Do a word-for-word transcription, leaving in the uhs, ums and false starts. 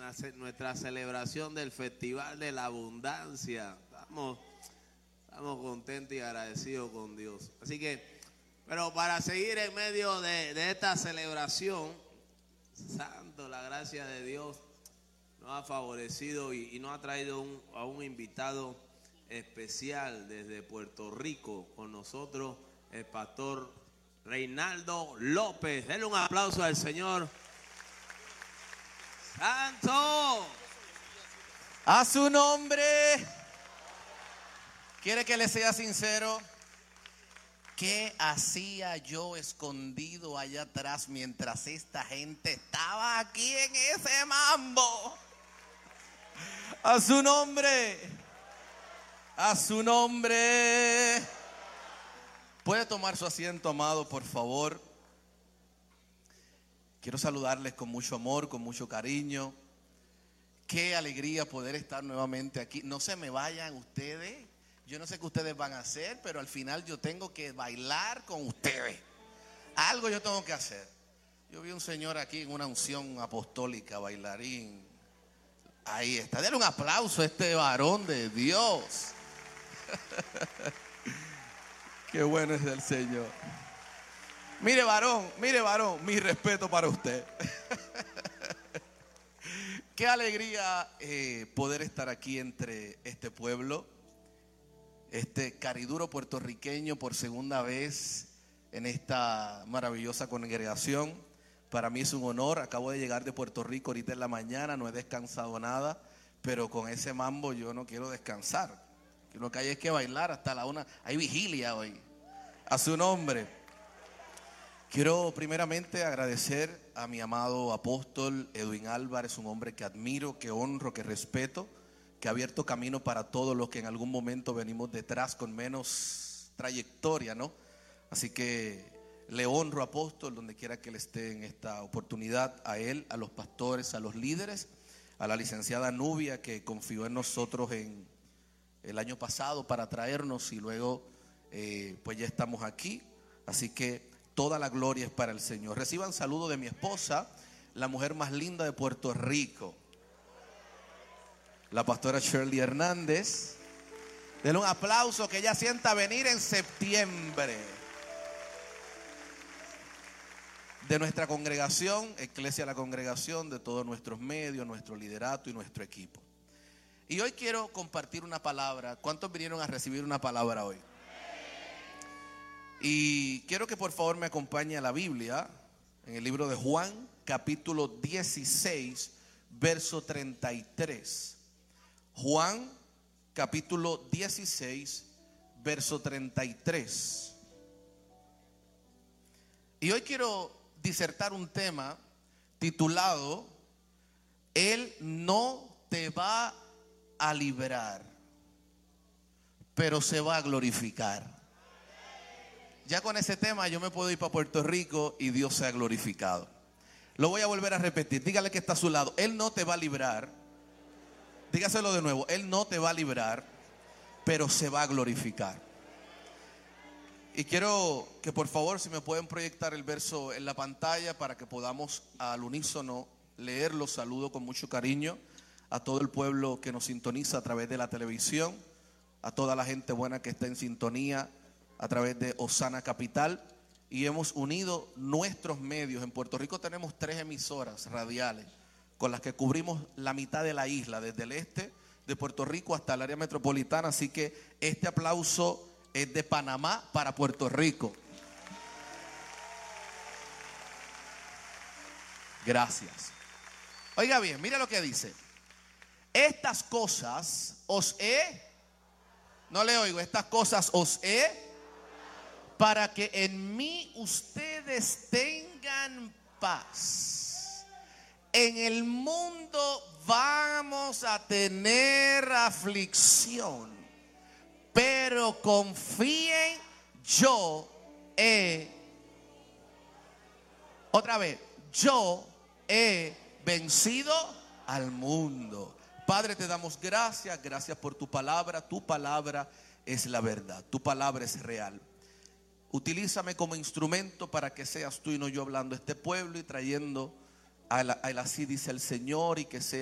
nuestra celebración del Festival de la Abundancia. Estamos, estamos contentos y agradecidos con Dios. Así que, pero para seguir en medio de, de esta celebración, santo, la gracia de Dios nos ha favorecido y, y nos ha traído un, a un invitado especial desde Puerto Rico con nosotros, el pastor Reinaldo López. Denle un aplauso al Señor. ¡Santo! A su nombre. ¿Quiere que le sea sincero? ¿Qué hacía yo escondido allá atrás mientras esta gente estaba aquí en ese mambo? A su nombre. A su nombre. ¿Puede tomar su asiento, amado, por favor? Quiero saludarles con mucho amor, con mucho cariño. Qué alegría poder estar nuevamente aquí. No se me vayan ustedes. Yo no sé qué ustedes van a hacer, pero al final yo tengo que bailar con ustedes. Algo yo tengo que hacer. Yo vi un señor aquí en una unción apostólica, bailarín. Ahí está. Denle un aplauso a este varón de Dios. Qué bueno es el Señor. Mire, varón, mire, varón, mi respeto para usted. Qué alegría eh, poder estar aquí entre este pueblo, este cariduro puertorriqueño por segunda vez en esta maravillosa congregación. Para mí es un honor. Acabo de llegar de Puerto Rico ahorita en la mañana, no he descansado nada, pero con ese mambo yo no quiero descansar. Lo que hay es que bailar hasta la una. Hay vigilia hoy. A su nombre. Quiero primeramente agradecer a mi amado apóstol Edwin Álvarez, un hombre que admiro, que honro, que respeto, que ha abierto camino para todos los que en algún momento venimos detrás con menos trayectoria, ¿no? Así que le honro, apóstol, donde quiera que él esté en esta oportunidad, a él, a los pastores, a los líderes, a la licenciada Nubia, que confió en nosotros en el año pasado para traernos y luego eh, pues ya estamos aquí. Así que toda la gloria es para el Señor. Reciban saludo de mi esposa, la mujer más linda de Puerto Rico, la pastora Shirley Hernández. Denle un aplauso, que ella sienta venir en septiembre. De nuestra congregación, Iglesia La Congregación, de todos nuestros medios, nuestro liderato y nuestro equipo. Y hoy quiero compartir una palabra. ¿Cuántos vinieron a recibir una palabra hoy? Y quiero que por favor me acompañe a la Biblia, en el libro de Juan, capítulo dieciséis, verso treinta y tres. Juan, capítulo dieciséis, verso treinta y tres. Y hoy quiero disertar un tema titulado: Él no te va a librar, pero se va a glorificar. Ya con ese tema yo me puedo ir para Puerto Rico y Dios se ha glorificado. Lo voy a volver a repetir. Dígale que está a su lado: Él no te va a librar. Dígaselo de nuevo: Él no te va a librar, pero se va a glorificar. Y quiero que por favor, si me pueden proyectar el verso en la pantalla para que podamos al unísono leerlo. Saludo con mucho cariño a todo el pueblo que nos sintoniza a través de la televisión, a toda la gente buena que está en sintonía a través de Osana Capital, y hemos unido nuestros medios. En Puerto Rico tenemos tres emisoras radiales con las que cubrimos la mitad de la isla, desde el este de Puerto Rico hasta el área metropolitana. Así que este aplauso es de Panamá para Puerto Rico. Gracias. Oiga bien, mire lo que dice: estas cosas os he, no le oigo, estas cosas os he, para que en mí ustedes tengan paz. En el mundo vamos a tener aflicción, pero confíen, yo he, otra vez, yo he vencido al mundo. Padre, te damos gracias, gracias por tu palabra. Tu palabra es la verdad, tu palabra es real. Utilízame como instrumento para que seas tú y no yo hablando a este pueblo y trayendo a la, a la así dice el Señor, y que sea